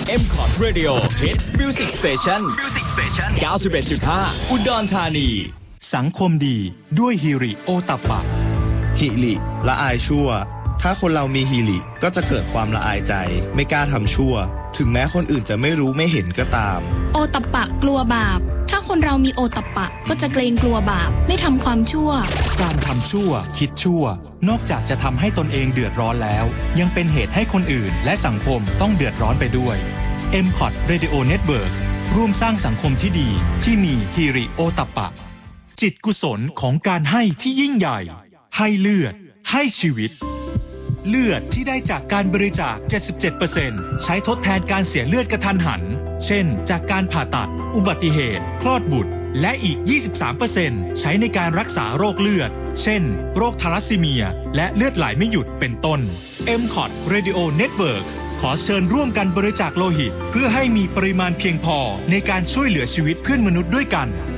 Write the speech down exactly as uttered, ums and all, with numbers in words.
เอ็ม คอร์ด Radio Hit Music Station เก้าสิบเอ็ดจุดห้า อุดรธานีสังคมดีด้วยฮิริโอตัปปะฮิริละอายชั่วถ้าคนเรามีฮิริก็จะเกิดความละอายใจไม่กล้าทำชั่วถึงแม้คนอื่นจะไม่รู้ไม่เห็นก็ตามโอตัปปะกลัวบาปถ้าคนเรามีโอตัปปะก็จะเกรงกลัวบาปไม่ทำความชั่วการทำชั่วคิดชั่วนอกจากจะทำให้ตนเองเดือดร้อนแล้วยังเป็นเหตุให้คนอื่นและสังคมต้องเดือดร้อนไปด้วย เอ็ม คอร์ด Radio Network ร่วมสร้างสังคมที่ดีที่มีฮิริโอตัปปะจิตกุศลของการให้ที่ยิ่งใหญ่ให้เลือดให้ชีวิตเลือดที่ได้จากการบริจาค เจ็ดสิบเจ็ดเปอร์เซ็นต์ ใช้ทดแทนการเสียเลือดกระทันหันเช่นจากการผ่าตัดอุบัติเหตุคลอดบุตรและอีก ยี่สิบสามเปอร์เซ็นต์ ใช้ในการรักษาโรคเลือดเช่นโรคทาลัสซีเมียและเลือดไหลไม่หยุดเป็นต้น เอ็ม คอร์ด Radio Network ขอเชิญร่วมกันบริจาคโลหิตเพื่อให้มีปริมาณเพียงพอในการช่วยเหลือชีวิตเพื่อนมนุษย์ด้วยกัน